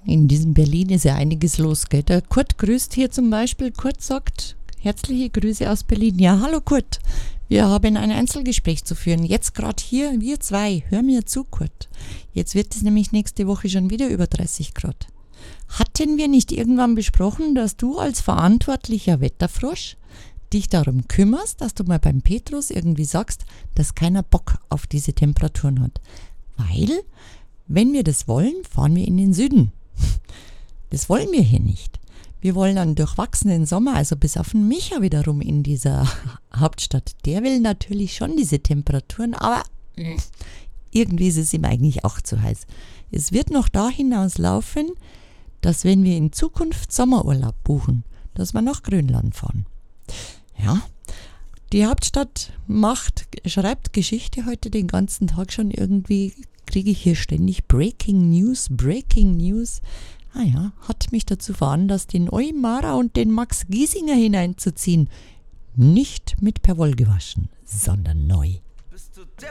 In diesem Berlin ist ja einiges los, gell? Der Kurt grüßt hier zum Beispiel. Kurt sagt, herzliche Grüße aus Berlin. Ja, hallo Kurt. Wir haben ein Einzelgespräch zu führen. Jetzt gerade hier, wir zwei. Hör mir zu, Kurt. Jetzt wird es nämlich nächste Woche schon wieder über 30 Grad. Hatten wir nicht irgendwann besprochen, dass du als verantwortlicher Wetterfrosch dich darum kümmerst, dass du mal beim Petrus irgendwie sagst, dass keiner Bock auf diese Temperaturen hat? Weil, wenn wir das wollen, fahren wir in den Süden. Das wollen wir hier nicht. Wir wollen einen durchwachsenen Sommer, also bis auf den Micha wiederum in dieser Hauptstadt. Der will natürlich schon diese Temperaturen, aber irgendwie ist es ihm eigentlich auch zu heiß. Es wird noch da hinauslaufen, dass wenn wir in Zukunft Sommerurlaub buchen, dass wir nach Grönland fahren. Ja, die Hauptstadt schreibt Geschichte heute den ganzen Tag schon. Irgendwie kriege ich hier ständig Breaking News. Ah ja, hat mich dazu veranlasst, den Eumara und den Max Giesinger hineinzuziehen. Nicht mit Perwoll gewaschen, sondern neu. Bist du deppert?